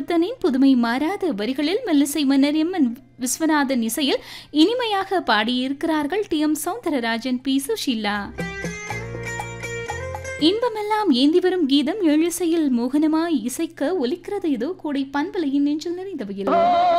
புத்தனின் புதுமை மாறாத வரிகளில் மெல்லிசை மன்னர் எம்.என். விஸ்வநாதன் இசையில் இனிமையாக பாடியிருக்கிறார்கள் டி.எம். சௌந்தரராஜன், பி. சுஷீலா. இன்பமெல்லாம் ஏந்தி வரும் கீதம் எழுசையில் மோகனமாய் இசைக்க ஒலிக்கிறது இதோ கோடை பண்பலையின் நெஞ்சில் நிறைந்தவையில்.